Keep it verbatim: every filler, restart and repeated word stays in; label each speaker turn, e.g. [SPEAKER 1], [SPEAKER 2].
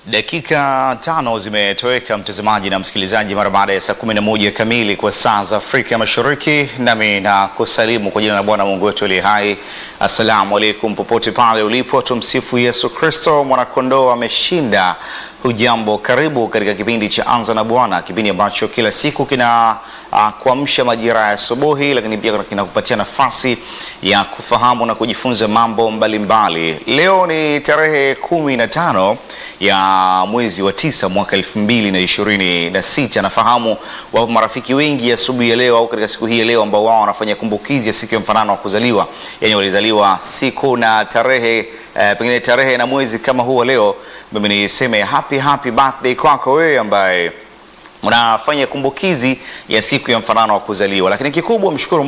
[SPEAKER 1] Dakika tano zimetoweka mtazamaji na msikilizaji, mara baada ya saa kumi na moja kamili kwa saa za Afrika Mashariki, nami na kusalimu kwa jina la Bwana Mungu wetu aliye hai. Assalamu alaikum popote pale ulipo, tumsifu Yesu Kristo, mwanakondoo ameshinda. Hujambo, karibu katika kipindi cha Anza na Bwana, kipindi ambacho kila siku kina uh, kuamsha majira ya asubuhi, lakini pia kinakupatia nafasi ya kufahamu na kujifunza mambo mbalimbali mbali. Leo ni tarehe kumi na tano ya mwezi wa tisa mwaka elfu mbili na ishirini na sita. Nafahamu wapo marafiki wengi asubuhi ya leo au katika siku hii ya leo ambao wao wanafanya kumbukizi ya siku ya mfanano wa kuzaliwa, yani walizaliwa siku na tarehe eh, pengine tarehe na mwezi kama huo leo. Mimi niseme happy happy birthday kwako wewe ambaye unafanya kumbukizi ya siku ya mfanano wa kuzaliwa, lakini kikubwa mshukuru